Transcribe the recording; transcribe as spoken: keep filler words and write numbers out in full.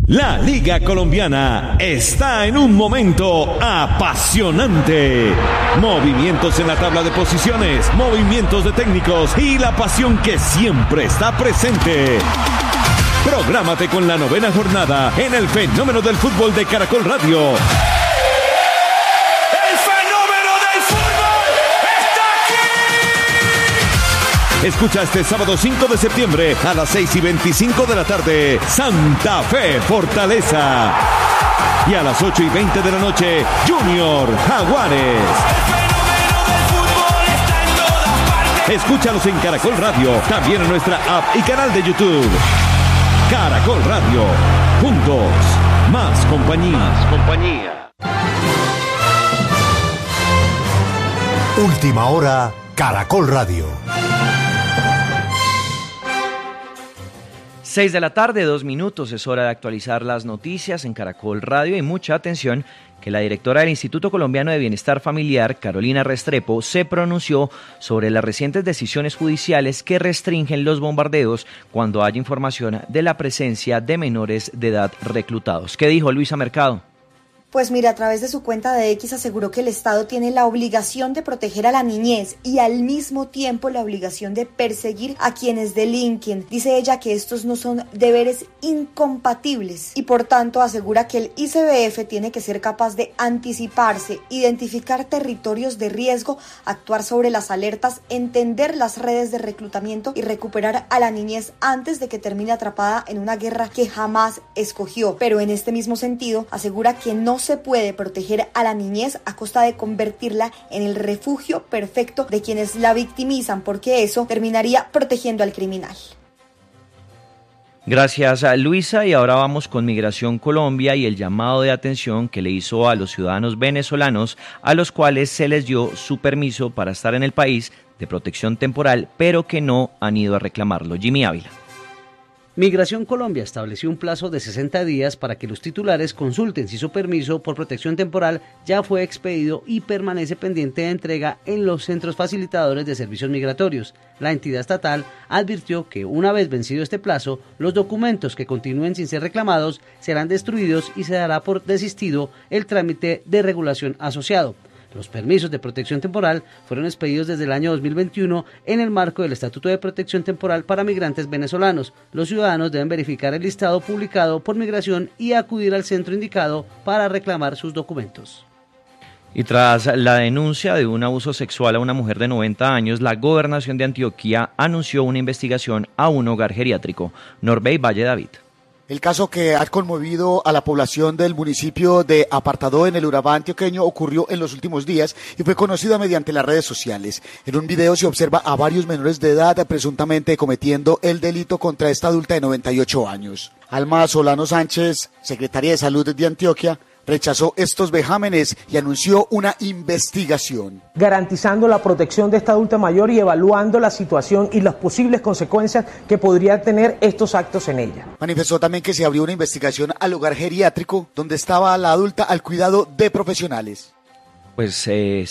La Liga Colombiana está en un momento apasionante. Movimientos en la tabla de posiciones, movimientos de técnicos y la pasión que siempre está presente. Prográmate con la novena jornada en el fenómeno del fútbol de Caracol Radio. Escucha este sábado cinco de septiembre a las seis y veinticinco de la tarde, Santa Fe Fortaleza. Y a las ocho y veinte de la noche, Junior Jaguares. Escúchalos en Caracol Radio, también en nuestra app y canal de YouTube. Caracol Radio, juntos, más compañía. Más compañía. Última hora, Caracol Radio. Seis de la tarde, dos minutos, es hora de actualizar las noticias en Caracol Radio y mucha atención que la directora del Instituto Colombiano de Bienestar Familiar, Carolina Restrepo, se pronunció sobre las recientes decisiones judiciales que restringen los bombardeos cuando haya información de la presencia de menores de edad reclutados. ¿Qué dijo Luisa Mercado? Pues mira, a través de su cuenta de X aseguró que el Estado tiene la obligación de proteger a la niñez y al mismo tiempo la obligación de perseguir a quienes delinquen. Dice ella que estos no son deberes incompatibles y por tanto asegura que el I C B F tiene que ser capaz de anticiparse, identificar territorios de riesgo, actuar sobre las alertas, entender las redes de reclutamiento y recuperar a la niñez antes de que termine atrapada en una guerra que jamás escogió. Pero en este mismo sentido asegura que no se puede proteger a la niñez a costa de convertirla en el refugio perfecto de quienes la victimizan, porque eso terminaría protegiendo al criminal. Gracias a Luisa, y ahora vamos con Migración Colombia y el llamado de atención que le hizo a los ciudadanos venezolanos a los cuales se les dio su permiso para estar en el país de protección temporal, pero que no han ido a reclamarlo. Jimmy Ávila. Migración Colombia estableció un plazo de sesenta días para que los titulares consulten si su permiso por protección temporal ya fue expedido y permanece pendiente de entrega en los centros facilitadores de servicios migratorios. La entidad estatal advirtió que una vez vencido este plazo, los documentos que continúen sin ser reclamados serán destruidos y se dará por desistido el trámite de regulación asociado. Los permisos de protección temporal fueron expedidos desde el año dos mil veintiuno en el marco del Estatuto de Protección Temporal para Migrantes Venezolanos. Los ciudadanos deben verificar el listado publicado por Migración y acudir al centro indicado para reclamar sus documentos. Y tras la denuncia de un abuso sexual a una mujer de noventa años, la Gobernación de Antioquia anunció una investigación a un hogar geriátrico. Norbey Valle David. El caso que ha conmovido a la población del municipio de Apartadó en el Urabá antioqueño ocurrió en los últimos días y fue conocido mediante las redes sociales. En un video se observa a varios menores de edad presuntamente cometiendo el delito contra esta adulta de noventa y ocho años. Alma Solano Sánchez, secretaria de Salud de Antioquia, rechazó estos vejámenes y anunció una investigación. Garantizando la protección de esta adulta mayor y evaluando la situación y las posibles consecuencias que podrían tener estos actos en ella. Manifestó también que se abrió una investigación al hogar geriátrico donde estaba la adulta al cuidado de profesionales. Pues eh,